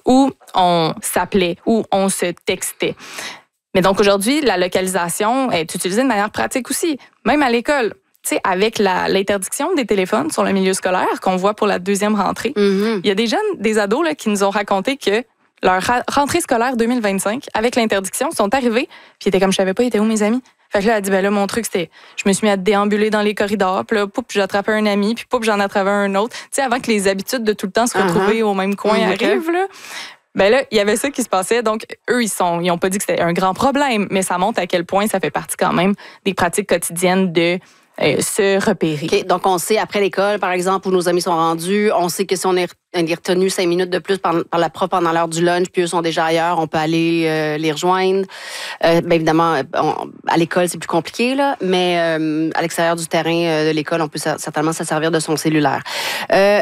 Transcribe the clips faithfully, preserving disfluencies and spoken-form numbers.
où on s'appelait, où on se textait. Mais donc aujourd'hui, la localisation est utilisée de manière pratique aussi, même à l'école. Tu sais, avec la, l'interdiction des téléphones sur le milieu scolaire qu'on voit pour la deuxième rentrée, mm-hmm. il y a des jeunes, des ados là, qui nous ont raconté que leur rentrée scolaire deux mille vingt-cinq, avec l'interdiction, sont arrivés, puis ils étaient comme, je savais pas, ils étaient où mes amis? Fait que là, elle a dit, ben là, mon truc, c'était, je me suis mis à déambuler dans les corridors, puis là, poup, j'attrapais un ami, puis poup, j'en attrapais un autre. Tu sais, avant que les habitudes de tout le temps se retrouver uh-huh. au même coin mm-hmm. arrivent, là. Ben là, il y avait ça qui se passait. Donc, eux, ils sont, ils ont pas dit que c'était un grand problème, mais ça montre à quel point ça fait partie quand même des pratiques quotidiennes de euh, se repérer. Okay, donc, on sait, après l'école, par exemple, où nos amis sont rendus, on sait que si on est retenu cinq minutes de plus par, par la prof pendant l'heure du lunch, puis eux sont déjà ailleurs, on peut aller euh, les rejoindre. Euh, bien évidemment, on, à l'école, c'est plus compliqué, là, mais euh, à l'extérieur du terrain euh, de l'école, on peut certainement se servir de son cellulaire. Euh,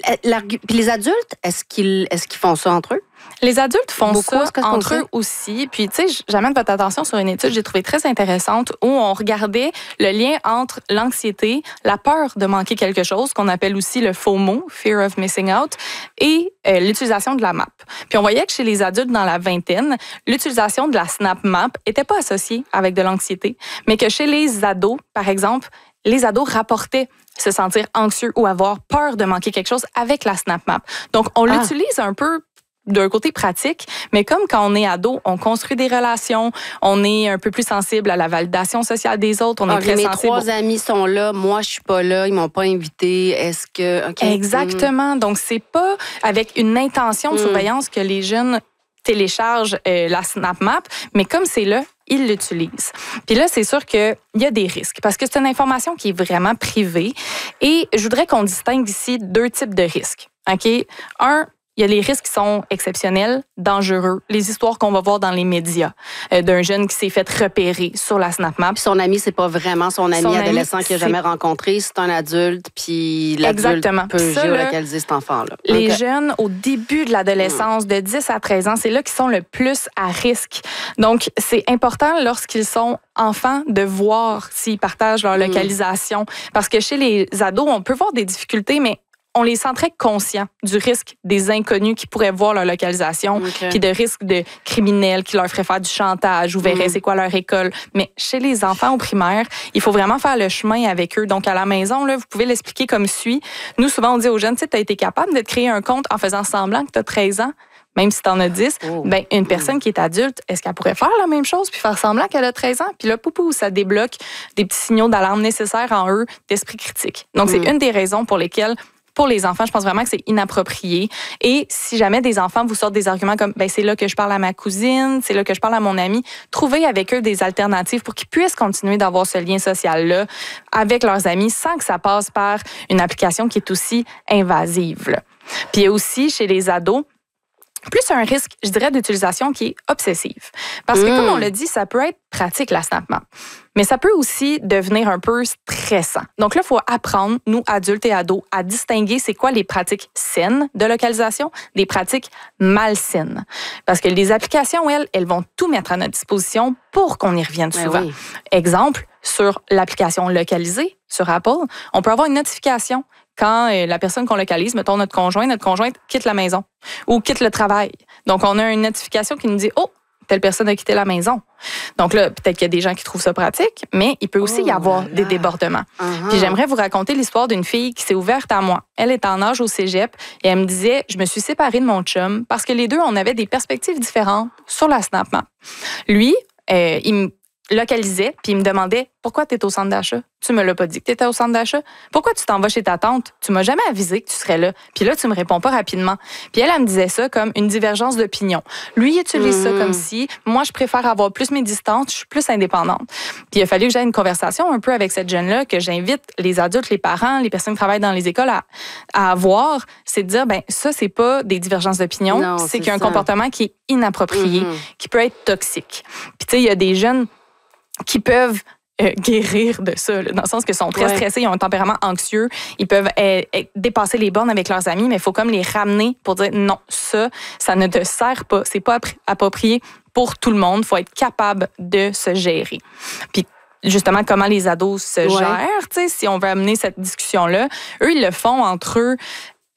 puis les adultes, est-ce qu'ils, est-ce qu'ils font ça entre eux? Les adultes font Beaucoup, ça entre eux aussi. Puis, tu sais, j'amène votre attention sur une étude que j'ai trouvée très intéressante où on regardait le lien entre l'anxiété, la peur de manquer quelque chose, qu'on appelle aussi le FOMO, Fear of Missing Out, et euh, l'utilisation de la map. Puis, on voyait que chez les adultes dans la vingtaine, l'utilisation de la Snap Map n'était pas associée avec de l'anxiété, mais que chez les ados, par exemple, les ados rapportaient se sentir anxieux ou avoir peur de manquer quelque chose avec la Snap Map. Donc, on ah. l'utilise un peu d'un côté pratique, mais comme quand on est ado, on construit des relations, on est un peu plus sensible à la validation sociale des autres, on ah, est très mes sensible. Mes trois amis sont là, moi je suis pas là, ils m'ont pas invité, est-ce que... Okay. Exactement, mm. donc c'est pas avec une intention de mm. surveillance que les jeunes téléchargent euh, la Snap Map, mais comme c'est là, ils l'utilisent. Puis là, c'est sûr qu'il y a des risques parce que c'est une information qui est vraiment privée et je voudrais qu'on distingue ici deux types de risques. OK? Un, il y a les risques qui sont exceptionnels, dangereux, les histoires qu'on va voir dans les médias euh, d'un jeune qui s'est fait repérer sur la Snap Map. Puis son ami, c'est pas vraiment son ami son adolescent ami, qu'il n'a jamais rencontré, c'est un adulte, puis l'adulte Exactement. peut ça, géolocaliser là, cet enfant-là. Les okay. jeunes, au début de l'adolescence, de dix à treize ans, c'est là qu'ils sont le plus à risque. Donc, c'est important lorsqu'ils sont enfants de voir s'ils partagent leur localisation. Mm. Parce que chez les ados, on peut voir des difficultés, mais on les sent très conscients du risque des inconnus qui pourraient voir leur localisation, okay. puis de risques de criminels qui leur feraient faire du chantage ou verraient mm. c'est quoi leur école. Mais chez les enfants au primaire, il faut vraiment faire le chemin avec eux. Donc, à la maison, là, vous pouvez l'expliquer comme suit. Nous, souvent, on dit aux jeunes, tu sais, tu as été capable de te créer un compte en faisant semblant que tu as treize ans, même si tu en as dix, oh. ben, une personne mm. qui est adulte, est-ce qu'elle pourrait faire la même chose puis faire semblant qu'elle a treize ans? Puis là, poupou, ça débloque des petits signaux d'alarme nécessaires en eux d'esprit critique. Donc, mm. c'est une des raisons pour lesquelles pour les enfants, je pense vraiment que c'est inapproprié. Et si jamais des enfants vous sortent des arguments comme ben, c'est là que je parle à ma cousine, c'est là que je parle à mon ami, trouvez avec eux des alternatives pour qu'ils puissent continuer d'avoir ce lien social-là avec leurs amis sans que ça passe par une application qui est aussi invasive. Là. Puis il y a aussi chez les ados, plus un risque, je dirais, d'utilisation qui est obsessive. Parce que, mmh. comme on l'a dit, ça peut être pratique, la Snap Map. Mais ça peut aussi devenir un peu stressant. Donc là, il faut apprendre, nous, adultes et ados, à distinguer c'est quoi les pratiques saines de localisation des pratiques malsaines. Parce que les applications, elles, elles vont tout mettre à notre disposition pour qu'on y revienne souvent. Oui. Exemple, sur l'application localisée, sur Apple, on peut avoir une notification quand euh, la personne qu'on localise, mettons notre conjoint, notre conjointe quitte la maison ou quitte le travail. Donc, on a une notification qui nous dit « Oh, telle personne a quitté la maison. » Donc là, peut-être qu'il y a des gens qui trouvent ça pratique, mais il peut aussi oh, y avoir là. des débordements. Uh-huh. Puis j'aimerais vous raconter l'histoire d'une fille qui s'est ouverte à moi. Elle est en âge au cégep et elle me disait « Je me suis séparée de mon chum parce que les deux, on avait des perspectives différentes sur la Snap Map. » Lui, euh, il me localisait, puis il me demandait « Pourquoi tu es au centre d'achat? Tu me l'as pas dit que tu étais au centre d'achat. Pourquoi tu t'en vas chez ta tante? Tu m'as jamais avisé que tu serais là. Puis là, tu me réponds pas rapidement. » Puis elle, elle me disait ça comme une divergence d'opinion. Lui, il utilise mmh. ça comme si, moi, je préfère avoir plus mes distances, je suis plus indépendante. Puis il a fallu que j'aie une conversation un peu avec cette jeune-là, que j'invite les adultes, les parents, les personnes qui travaillent dans les écoles à, à avoir, c'est de dire, ben ça, c'est pas des divergences d'opinion, non, c'est, c'est qu'il y a un comportement qui est inapproprié, mmh. qui peut être toxique. Puis tu sais, il y a des jeunes qui peuvent euh, guérir de ça, là, dans le sens qu'ils sont très ouais. stressés, ils ont un tempérament anxieux, ils peuvent euh, euh, dépasser les bornes avec leurs amis, mais il faut comme les ramener pour dire non, ça, ça ne te sert pas, c'est pas approprié pour tout le monde, il faut être capable de se gérer. Puis justement, comment les ados se ouais. gèrent, tu sais, si on veut amener cette discussion-là, eux, ils le font entre eux.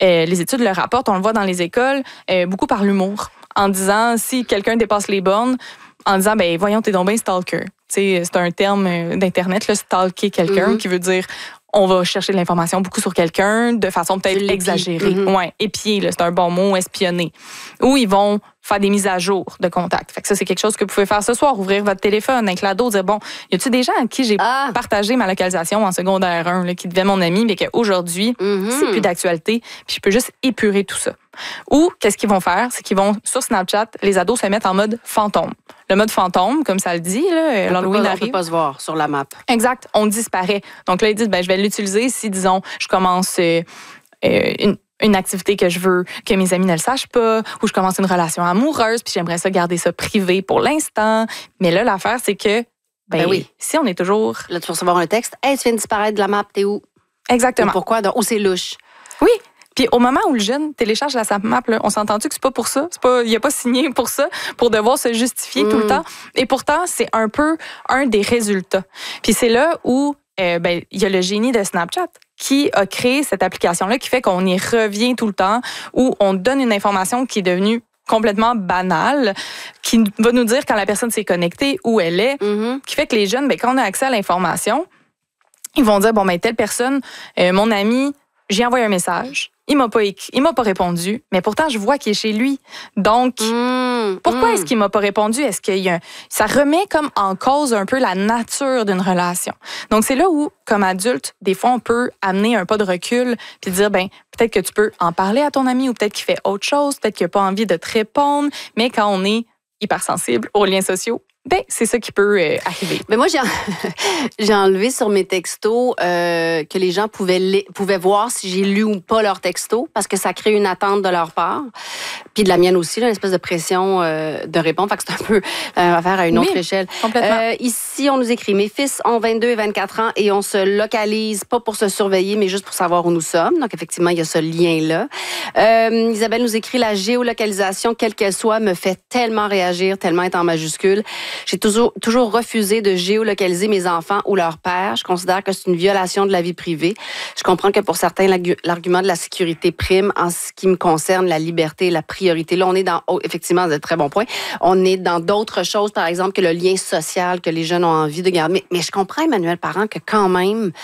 euh, les études le rapportent, on le voit dans les écoles, euh, beaucoup par l'humour, en disant si quelqu'un dépasse les bornes, en disant ben voyons, t'es donc bien stalker. T'sais, c'est un terme d'Internet, là, stalker quelqu'un, mm-hmm. qui veut dire on va chercher de l'information beaucoup sur quelqu'un de façon peut-être exagérée. Mm-hmm. Ouais, épier, là, c'est un bon mot, espionner. Ou ils vont faire des mises à jour de contacts. Fait que ça, c'est quelque chose que vous pouvez faire ce soir, ouvrir votre téléphone avec l'ado, dire bon, y a-tu des gens à qui j'ai ah. partagé ma localisation en secondaire un, là, qui devaient mon ami, mais qu'aujourd'hui, mm-hmm. c'est plus d'actualité, puis je peux juste épurer tout ça. Ou, qu'est-ce qu'ils vont faire? C'est qu'ils vont, sur Snapchat, les ados se mettent en mode fantôme. Le mode fantôme, comme ça le dit, là, l'Halloween arrive. On ne peut pas se voir sur la map. Exact, on disparaît. Donc là, ils disent, ben, je vais l'utiliser si, disons, je commence euh, euh, une, une activité que je veux que mes amis ne le sachent pas, ou je commence une relation amoureuse, puis j'aimerais ça garder ça privé pour l'instant. Mais là, l'affaire, c'est que, ben, ben oui, si on est toujours... Là, tu vas recevoir un texte, « Hey, tu viens de disparaître de la map, t'es où? » Exactement. Ou pourquoi? Donc, ou c'est louche. Oui. Puis au moment où le jeune télécharge la Snap Map, là, on s'est entendu que c'est pas pour ça, c'est pas, il a pas signé pour ça, pour devoir se justifier mmh. tout le temps. Et pourtant, c'est un peu un des résultats. Puis c'est là où euh, ben il y a le génie de Snapchat qui a créé cette application-là qui fait qu'on y revient tout le temps, où on donne une information qui est devenue complètement banale, qui va nous dire quand la personne s'est connectée, où elle est, mmh. qui fait que les jeunes, ben, quand on a accès à l'information, ils vont dire, bon, ben telle personne, euh, mon ami, j'ai envoyé un message, il m'a pas écrit, il m'a pas répondu, mais pourtant je vois qu'il est chez lui. Donc mmh, pourquoi mmh. est-ce qu'il m'a pas répondu? Est-ce qu'il y a un... ça remet comme en cause un peu la nature d'une relation. Donc c'est là où, comme adulte, des fois on peut amener un pas de recul puis dire ben peut-être que tu peux en parler à ton ami ou peut-être qu'il fait autre chose, peut-être qu'il a pas envie de te répondre, mais quand on est hypersensible aux liens sociaux, ben, c'est ça qui peut euh, arriver. Mais moi, j'ai, j'ai enlevé sur mes textos euh, que les gens pouvaient, les, pouvaient voir si j'ai lu ou pas leur texto parce que ça crée une attente de leur part. Puis de la mienne aussi, là, une espèce de pression euh, de répondre. Fait que c'est un peu euh, affaire à une autre oui, échelle. Complètement. Euh, ici, on nous écrit « Mes fils ont vingt-deux et vingt-quatre ans et on se localise pas pour se surveiller, mais juste pour savoir où nous sommes. » Donc, effectivement, il y a ce lien-là. Euh, Isabelle nous écrit « La géolocalisation, quelle qu'elle soit, me fait tellement réagir, tellement être en majuscule. J'ai toujours, toujours refusé de géolocaliser mes enfants ou leur père. Je considère que c'est une violation de la vie privée. Je comprends que pour certains, l'argument de la sécurité prime. En ce qui me concerne, la liberté et la priorité. Là, on est dans, oh, effectivement, c'est un très bon point, on est dans d'autres choses, par exemple, que le lien social que les jeunes ont envie de garder. Mais, mais je comprends, Emmanuel Parent, que quand même,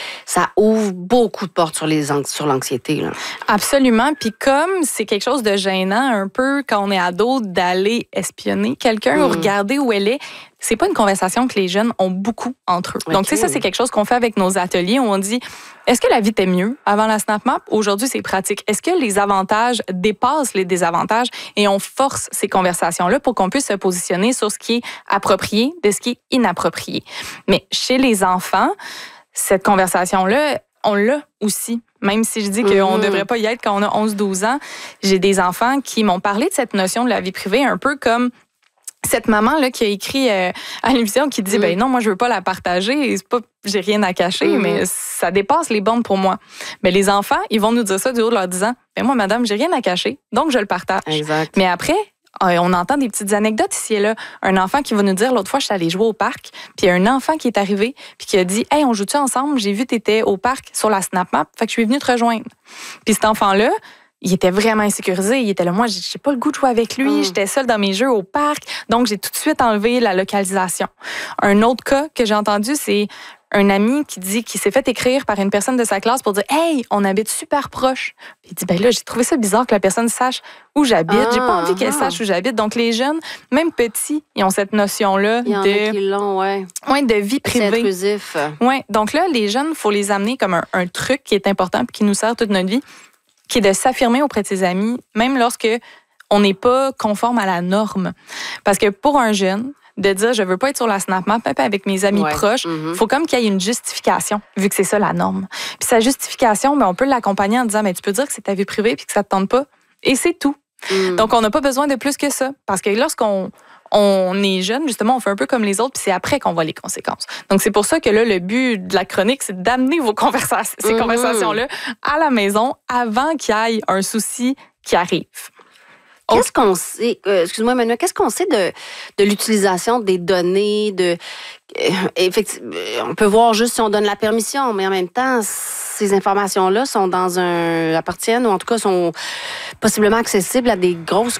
ça ouvre beaucoup de portes sur, les, sur l'anxiété. Là. Absolument. Puis comme c'est quelque chose de gênant un peu quand on est ado d'aller espionner quelqu'un mmh. ou regarder où elle est, c'est pas une conversation que les jeunes ont beaucoup entre eux. Okay. Donc, tu sais, ça, c'est quelque chose qu'on fait avec nos ateliers où on dit, est-ce que la vie était mieux avant la Snap Map? Aujourd'hui, c'est pratique. Est-ce que les avantages dépassent les désavantages? Et on force ces conversations-là pour qu'on puisse se positionner sur ce qui est approprié de ce qui est inapproprié. Mais chez les enfants, cette conversation-là, on l'a aussi. Même si je dis qu'on ne devrait pas y être quand on a onze douze ans, j'ai des enfants qui m'ont parlé de cette notion de la vie privée un peu comme cette maman-là qui a écrit euh, à l'émission qui dit mm. ben non, moi je veux pas la partager, c'est pas j'ai rien à cacher, mm. mais ça dépasse les bornes pour moi. Mais les enfants, ils vont nous dire ça du haut de leur disant ben moi madame, j'ai rien à cacher, donc je le partage. Exact. Mais après, on entend des petites anecdotes ici et là. Un enfant qui va nous dire, l'autre fois, je suis allée jouer au parc, puis il y a un enfant qui est arrivé, puis qui a dit, hey, on joue-tu ensemble? J'ai vu que tu étais au parc sur la Snap Map, fait que je suis venue te rejoindre. Puis cet enfant-là, il était vraiment insécurisé. Il était là, moi, j'ai pas le goût de jouer avec lui. Mm. J'étais seule dans mes jeux au parc. Donc, j'ai tout de suite enlevé la localisation. Un autre cas que j'ai entendu, c'est un ami qui dit qu'il s'est fait écrire par une personne de sa classe pour dire « Hey, on habite super proche. » Puis il dit « Ben là, j'ai trouvé ça bizarre que la personne sache où j'habite. Ah, j'ai pas envie qu'elle ah. sache où j'habite. » Donc, les jeunes, même petits, ils ont cette notion-là il y en de... a qui l'ont, ouais. Ouais, de vie privée. C'est intrusif. Ouais. Donc là, les jeunes, il faut les amener comme un, un truc qui est important et qui nous sert toute notre vie, qui est de s'affirmer auprès de ses amis, même lorsque on n'est pas conforme à la norme. Parce que pour un jeune, de dire je veux pas être sur la Snap Map, même avec mes amis ouais. proches, il mm-hmm. faut comme qu'il y ait une justification, vu que c'est ça la norme. Puis sa justification, ben, on peut l'accompagner en disant mais tu peux dire que c'est ta vie privée puis que ça te tente pas. Et c'est tout. Mm. Donc on n'a pas besoin de plus que ça. Parce que lorsqu'on on est jeune, justement, on fait un peu comme les autres, puis c'est après qu'on voit les conséquences. Donc, c'est pour ça que là, le but de la chronique, c'est d'amener vos conversations, ces mm-hmm. conversations-là à la maison avant qu'il y ait un souci qui arrive. Qu'est-ce qu'on sait, euh, excuse-moi Emmanuel, qu'est-ce qu'on sait de, de l'utilisation des données, de euh, effectivement, on peut voir juste si on donne la permission, mais en même temps, ces informations-là sont dans un appartiennent ou en tout cas sont possiblement accessibles à des grosses